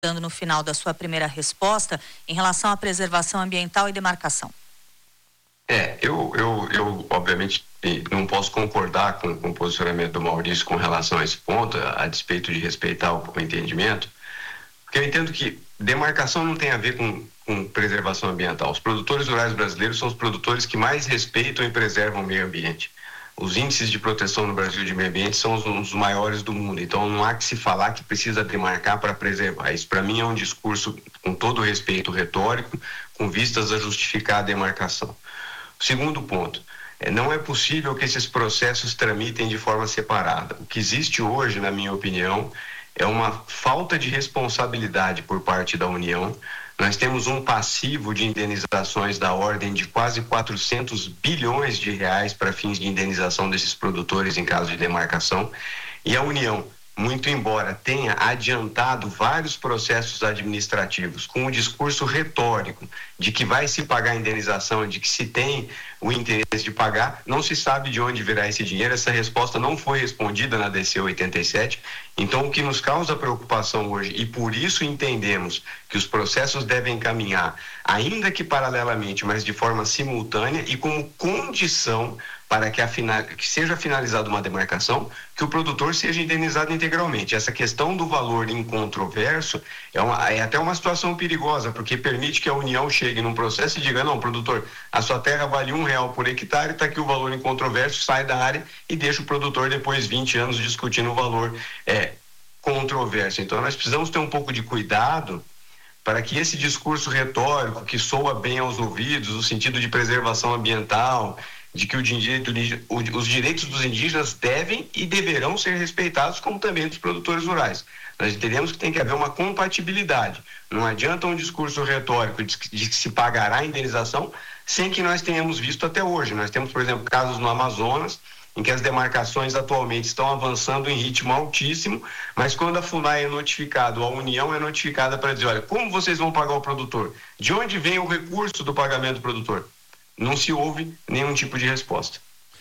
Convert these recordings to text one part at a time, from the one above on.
dando no final da sua primeira resposta em relação à preservação ambiental e demarcação. Eu obviamente não posso concordar com o posicionamento do Maurício com relação a esse ponto, a despeito de respeitar o entendimento, porque eu entendo que demarcação não tem a ver com preservação ambiental. Os produtores rurais brasileiros são os produtores que mais respeitam e preservam o meio ambiente. Os índices de proteção no Brasil de meio ambiente são os maiores do mundo, então não há que se falar que precisa demarcar para preservar. Isso para mim é um discurso, com todo respeito, retórico, com vistas a justificar a demarcação. Segundo ponto, não é possível que esses processos tramitem de forma separada. O que existe hoje, na minha opinião, é uma falta de responsabilidade por parte da União. Nós temos um passivo de indenizações da ordem de quase 400 bilhões de reais para fins de indenização desses produtores em caso de demarcação. E a União, muito embora tenha adiantado vários processos administrativos com o discurso retórico de que vai se pagar a indenização, de que se tem o interesse de pagar, não se sabe de onde virá esse dinheiro. Essa resposta não foi respondida na DC 87. Então, o que nos causa preocupação hoje, e por isso entendemos que os processos devem caminhar, ainda que paralelamente, mas de forma simultânea e como condição para que seja finalizada uma demarcação, que o produtor seja indenizado integralmente. Essa questão do valor incontroverso é até uma situação perigosa, porque permite que a União chegue num processo e diga: não, produtor, a sua terra vale R$1 por hectare, está aqui o valor incontroverso, sai da área e deixa o produtor depois 20 anos discutindo o valor controverso. Então nós precisamos ter um pouco de cuidado para que esse discurso retórico que soa bem aos ouvidos, no sentido de preservação ambiental, de que os direitos dos indígenas devem e deverão ser respeitados, como também dos produtores rurais. Nós entendemos que tem que haver uma compatibilidade. Não adianta um discurso retórico de que se pagará a indenização sem que nós tenhamos visto até hoje. Nós temos, por exemplo, casos no Amazonas, em que as demarcações atualmente estão avançando em ritmo altíssimo, mas quando a FUNAI é notificado, a União é notificada para dizer: olha, como vocês vão pagar o produtor? De onde vem o recurso do pagamento do produtor? Não se ouve nenhum tipo de resposta.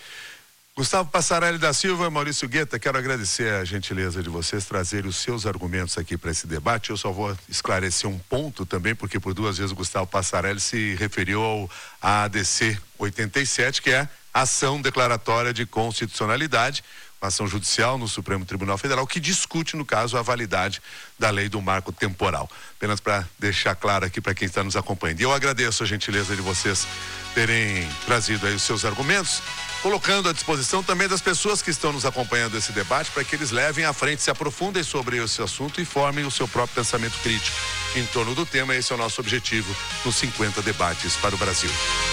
Gustavo Passarelli da Silva, Maurício Guetta, quero agradecer a gentileza de vocês trazerem os seus argumentos aqui para esse debate. Eu só vou esclarecer um ponto também, porque por 2 vezes o Gustavo Passarelli se referiu à ADC 87, que é ação declaratória de constitucionalidade, uma ação judicial no Supremo Tribunal Federal que discute, no caso, a validade da lei do marco temporal. Apenas para deixar claro aqui para quem está nos acompanhando. E eu agradeço a gentileza de vocês terem trazido aí os seus argumentos, colocando à disposição também das pessoas que estão nos acompanhando esse debate, para que eles levem à frente, se aprofundem sobre esse assunto e formem o seu próprio pensamento crítico em torno do tema. Esse é o nosso objetivo nos 50 debates para o Brasil.